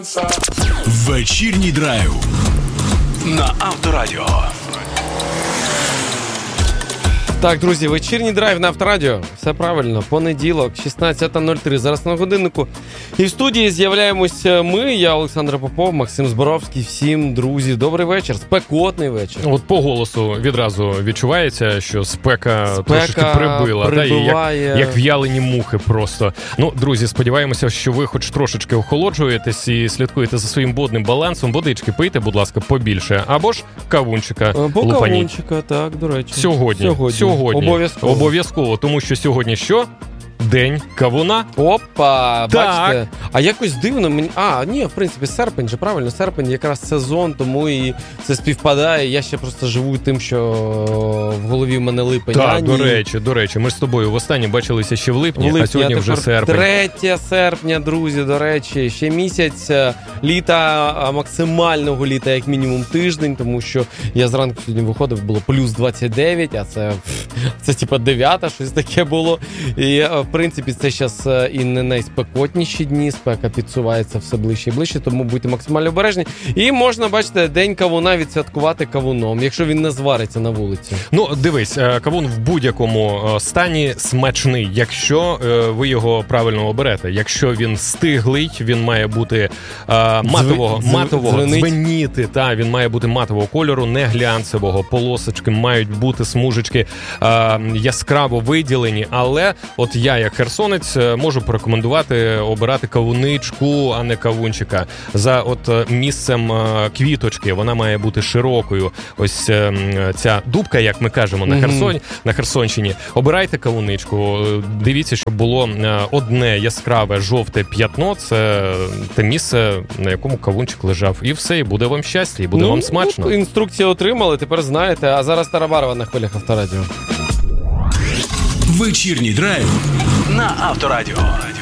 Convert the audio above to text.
Вечірній драйв на Авторадіо. Так, друзі, вечірній драйв на Авторадіо. Все правильно, понеділок, 16:03. Зараз на годиннику. І в студії з'являємося ми, я Олександр Попов, Максим Зборовський. Всім, друзі, добрий вечір. Спекотний вечір. От по голосу відразу відчувається, що спека трошки прибила. Прибиває. Як в'ялені мухи просто. Ну, друзі, сподіваємося, що ви хоч трошечки охолоджуєтесь і слідкуєте за своїм водним балансом. Водички пийте, будь ласка, побільше. Або ж кавунчика лупаніть. Кавунчика, так, до речі. Сьогодні. Обов'язково, тому що сьогодні що? День кавуна. Опа, так. Бачите? А якось дивно мені. Ні, в принципі, серпень же, правильно, серпень якраз сезон, тому і це співпадає. Я ще просто живу тим, що в голові в мене липень. Так, до речі, ми ж з тобою востаннє бачилися ще в липні, а сьогодні вже серпень. 3 серпня, друзі, до речі, ще місяць літа, максимального літа, як мінімум тиждень, тому що я зранку сьогодні виходив, було плюс 29, а це типа 9, щось таке було. І в принципі, це зараз і не найспекотніші дні, спека підсувається все ближче і ближче, тому будьте максимально обережні. І можна, бачите, день кавуна відсвяткувати кавуном, якщо він не звариться на вулиці. Ну, дивись, кавун в будь-якому стані смачний, якщо ви його правильно оберете. Якщо він стиглий, він має бути матового звеніти, він має бути матового кольору, не глянцевого, полосочки мають бути, смужечки яскраво виділені, але от я, як херсонець, можу порекомендувати обирати кавуничку, а не кавунчика. За от місцем квіточки, вона має бути широкою. Ось ця дубка, як ми кажемо на Херсонщині. Обирайте кавуничку, дивіться, щоб було одне яскраве жовте п'ятно, це те місце, на якому кавунчик лежав. І все, і буде вам щастя, і буде вам смачно. Інструкцію отримали, тепер знаєте, а зараз Тарабарова на хвилях Авторадіо. Вечірній драйв на Авторадіо.